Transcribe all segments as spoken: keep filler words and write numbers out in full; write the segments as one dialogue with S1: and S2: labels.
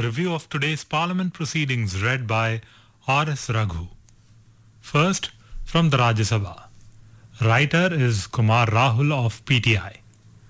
S1: review of today's Parliament proceedings read by R S Raghu. First, from the Rajya Sabha. Writer is Kumar Rahul of P T I.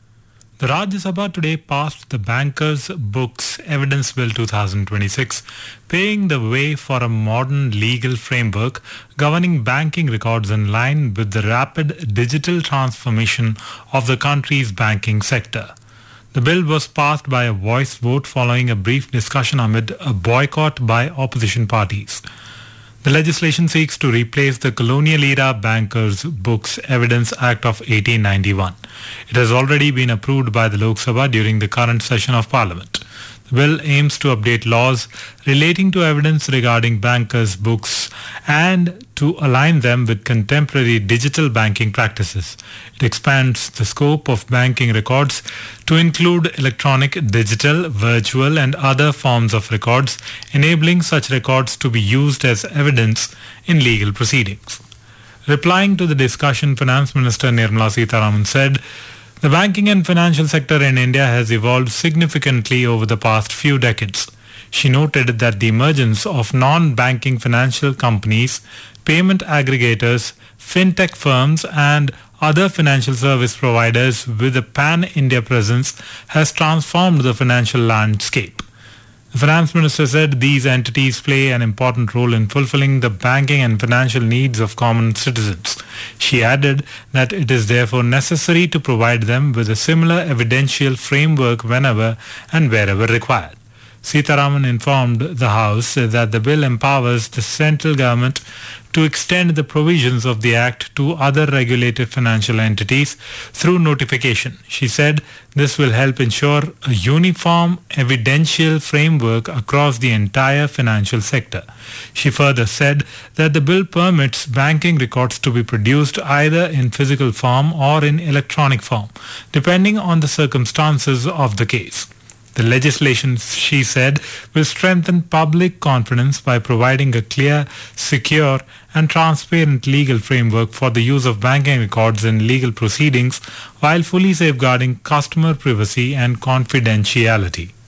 S1: The Rajya Sabha today passed the Bankers' Books Evidence Bill twenty twenty-six, paving the way for a modern legal framework governing banking records in line with the rapid digital transformation of the country's banking sector. The bill was passed by a voice vote following a brief discussion amid a boycott by opposition parties. The legislation seeks to replace the colonial-era Bankers' Books Evidence Act of eighteen ninety-one. It has already been approved by the Lok Sabha during the current session of Parliament. The bill aims to update laws relating to evidence regarding bankers' books and to align them with contemporary digital banking practices. It expands the scope of banking records to include electronic, digital, virtual and other forms of records, enabling such records to be used as evidence in legal proceedings. Replying to the discussion, Finance Minister Nirmala Sitharaman said, "The banking and financial sector in India has evolved significantly over the past few decades." She noted that the emergence of non-banking financial companies, payment aggregators, fintech firms and other financial service providers with a pan-India presence has transformed the financial landscape. The Finance Minister said these entities play an important role in fulfilling the banking and financial needs of common citizens. She added that it is therefore necessary to provide them with a similar evidential framework whenever and wherever required. Sitharaman informed the House that the bill empowers the central government to extend the provisions of the Act to other regulated financial entities through notification. She said this will help ensure a uniform evidential framework across the entire financial sector. She further said that the bill permits banking records to be produced either in physical form or in electronic form, depending on the circumstances of the case. The legislation, she said, will strengthen public confidence by providing a clear, secure and transparent legal framework for the use of banking records in legal proceedings while fully safeguarding customer privacy and confidentiality.